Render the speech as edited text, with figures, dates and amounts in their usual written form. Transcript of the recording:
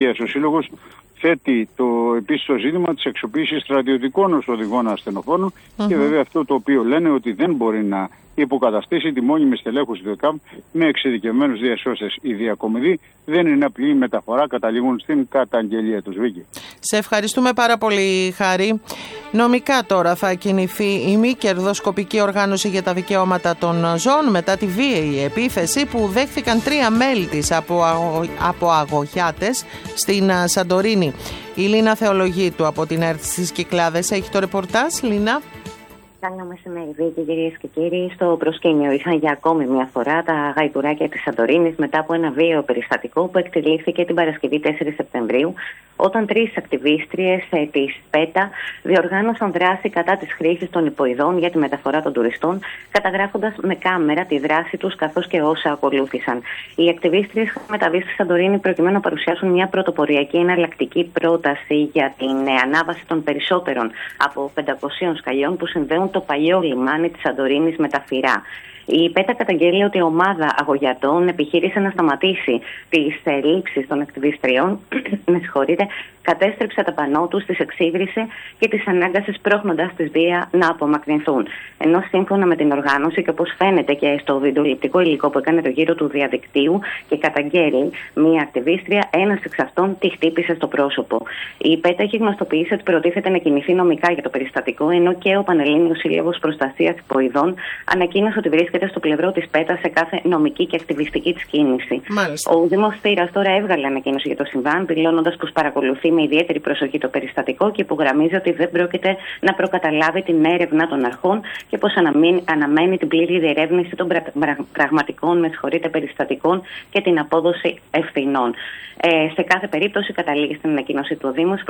ο Σύλλογος θέτει επίσης το ζήτημα της αξιοποίησης στρατιωτικών ως οδηγών ασθενοφόρων και βέβαια αυτό το οποίο λένε ότι δεν μπορεί να υποκαταστήσει τη μόνιμη στελέχωση του ΕΚΑΒ με εξειδικευμένους διασώστες. Η διακομιδή δεν είναι απλή μεταφορά, καταλήγουν στην καταγγελία τους. Βίκη. Σε ευχαριστούμε πάρα πολύ, Χάρη. Νομικά τώρα θα κινηθεί η μη κερδοσκοπική οργάνωση για τα δικαιώματα των ζώων μετά τη βίαιη επίθεση που δέχθηκαν 3 μέλη της από αγωγιάτες στην Σαντορίνη. Η Λίνα Θεολογίτου από την ΕΡΤ στις Κυκλάδες έχει το ρεπορτάζ. Λίνα. Καλό μεσημέρι, κυρίες και κύριοι. Στο προσκήνιο ήρθαν για ακόμη μια φορά τα γαϊδουράκια της Σαντορίνης μετά από ένα βίαιο περιστατικό που εκτελήθηκε την Παρασκευή 4 Σεπτεμβρίου, όταν 3 ακτιβίστριες της ΠΕΤΑ διοργάνωσαν δράση κατά της χρήσης των υποειδών για τη μεταφορά των τουριστών, καταγράφοντας με κάμερα τη δράση τους καθώς και όσα ακολούθησαν. Οι ακτιβίστριες είχαν μεταβεί στη Σαντορίνη προκειμένου να παρουσιάσουν μια πρωτοποριακή εναλλακτική πρόταση για την ανάβαση των περισσότερων από 500 σκαλιών που συνδέουν το παλιό λιμάνι της Σαντορίνης με τα Φυρά. Η ΠΕΤΑ καταγγέλει ότι η ομάδα αγωγιατών επιχείρησε να σταματήσει τις λήψεις των ακτιβιστριών, κατέστρεψε τα πανό τους, τις εξύβρισε και τις ανάγκασε σπρώχνοντας τις βία να απομακρυνθούν. Ενώ σύμφωνα με την οργάνωση και όπως φαίνεται και στο βιντεοληπτικό υλικό που έκανε το γύρο του διαδικτύου και καταγγέλει μία ακτιβίστρια, ένας εξ αυτών τη χτύπησε στο πρόσωπο. Η ΠΕΤΑ έχει γνωστοποιήσει ότι προτίθεται να κινηθεί νομικά για το περιστατικό, ενώ και ο Πανελλήνιος Σύλλογος Προστασίας Υποειδών ανακοίνωσε ότι βρίσκεται στο πλευρό της ΠΕΤΑ σε κάθε νομική και ακτιβιστική της κίνηση. Μάλιστα. Ο Δήμος Θήρας τώρα έβγαλε ανακοίνωση για το συμβάν, δηλώνοντας πως παρακολουθεί με ιδιαίτερη προσοχή το περιστατικό και υπογραμμίζει ότι δεν πρόκειται να προκαταλάβει την έρευνα των αρχών και πως αναμένει την πλήρη διερεύνηση των πραγματικών περιστατικών και την απόδοση ευθυνών. Σε κάθε περίπτωση, καταλήγει στην ανακοίνωση του Δήμου